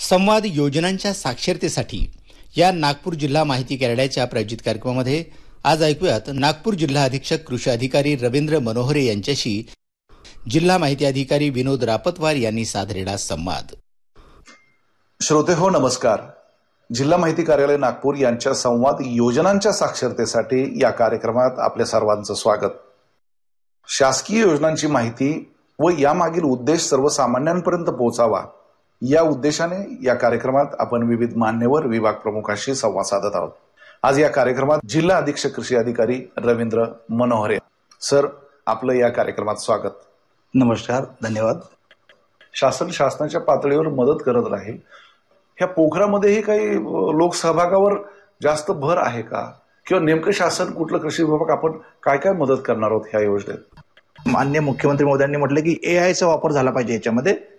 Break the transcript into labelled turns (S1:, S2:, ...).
S1: संवाद योजनांच्या साक्षरतेसाठी या नागपूर जिल्हा माहिती कार्यालयाच्या प्रायोजित कार्यक्रमामध्ये आज ऐकूयात नागपूर जिल्हा अधीक्षक कृषी अधिकारी रवींद्र मनोहरे यांच्याशी जिल्हा माहिती अधिकारी विनोद रापतवार यांनी साधलेला संवाद.
S2: श्रोते हो, नमस्कार. जिल्हा माहिती कार्यालय नागपूर यांच्या संवाद योजनांच्या साक्षरतेसाठी या कार्यक्रमात आपल्या सर्वांचं स्वागत. शासकीय योजनांची माहिती व यामागील उद्देश सर्वसामान्यांपर्यंत पोहोचावा या उद्देशाने या कार्यक्रमात आपण विविध मान्यवर विभाग प्रमुखांशी संवाद साधत आहोत. आज या कार्यक्रमात जिल्हा अधीक्षक कृषी अधिकारी रवींद्र मनोहरे सर, आपलं या कार्यक्रमात स्वागत.
S3: नमस्कार, धन्यवाद.
S2: शासनाच्या पातळीवर मदत करत राहील. ह्या पोखरामध्येही काही लोकसहभागावर जास्त भर आहे का, किंवा नेमकं शासन कुठलं कृषी विभाग आपण काय मदत करणार आहोत ह्या योजनेत?
S3: माननीय मुख्यमंत्री महोदयांनी म्हटलं की AI चा वापर झाला पाहिजे याच्यामध्ये,